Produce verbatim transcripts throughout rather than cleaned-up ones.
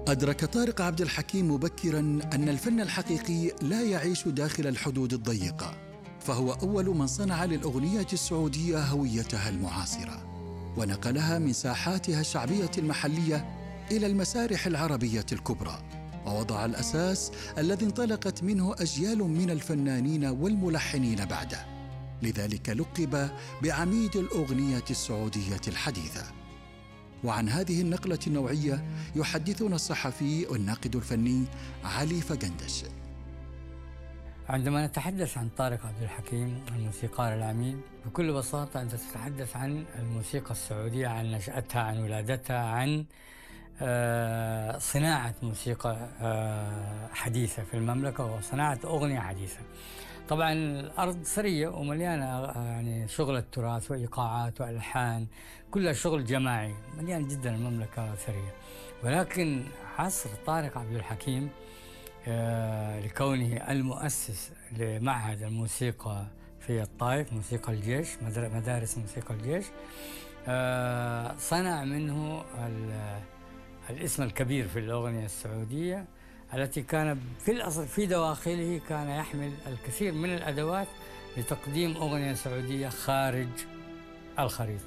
أدرك طارق عبد الحكيم مبكراً أن الفن الحقيقي لا يعيش داخل الحدود الضيقة، فهو أول من صنع للأغنية السعودية هويتها المعاصرة، ونقلها من ساحاتها الشعبية المحلية إلى المسارح العربية الكبرى، ووضع الأساس الذي انطلقت منه أجيال من الفنانين والملحنين بعده. لذلك لقب بعميد الأغنية السعودية الحديثة. وعن هذه النقلة النوعية يحدثنا الصحفي والناقد الفني علي فقندش. عندما نتحدث عن طارق عبد الحكيم الموسيقار العميد، بكل بساطة أنت تتحدث عن الموسيقى السعودية، عن نشأتها، عن ولادتها، عن آه صناعة موسيقى آه حديثة في المملكة وصناعة أغنية حديثة. طبعا الأرض ثرية ومليانة يعني شغل التراث وإيقاعات وألحان، كلها شغل جماعي، مليان جدا المملكة ثرية. ولكن عصر طارق عبد الحكيم آه لكونه المؤسس لمعهد الموسيقى في الطائف، موسيقى الجيش، مدارس موسيقى الجيش، آه صنع منه الاسم الكبير في الأغنية السعودية، التي كان في الأصل في دواخله كان يحمل الكثير من الأدوات لتقديم أغنية سعودية خارج الخريطة.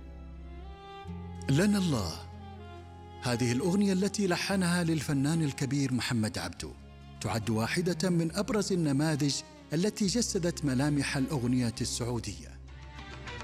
لنا الله، هذه الأغنية التي لحنها للفنان الكبير محمد عبده تعد واحدة من أبرز النماذج التي جسدت ملامح الأغنية السعودية.